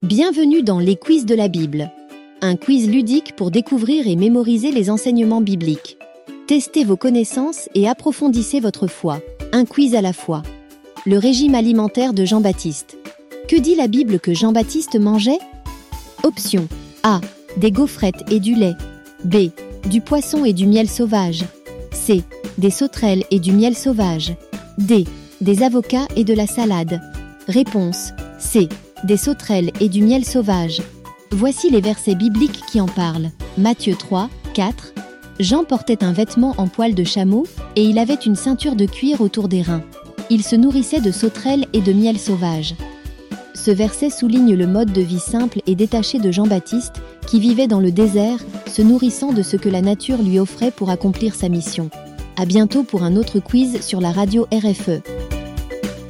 Bienvenue dans les quiz de la Bible. Un quiz ludique pour découvrir et mémoriser les enseignements bibliques. Testez vos connaissances et approfondissez votre foi. Un quiz à la fois. Le régime alimentaire de Jean-Baptiste. Que dit la Bible que Jean-Baptiste mangeait? Option A. Des gaufrettes et du lait. B. Du poisson et du miel sauvage. C. Des sauterelles et du miel sauvage. D. Des avocats et de la salade. Réponse C. Des sauterelles et du miel sauvage. Voici les versets bibliques qui en parlent. Matthieu 3, 4. Jean portait un vêtement en poil de chameau et il avait une ceinture de cuir autour des reins. Il se nourrissait de sauterelles et de miel sauvage. Ce verset souligne le mode de vie simple et détaché de Jean-Baptiste qui vivait dans le désert, se nourrissant de ce que la nature lui offrait pour accomplir sa mission. À bientôt pour un autre quiz sur la radio RFE.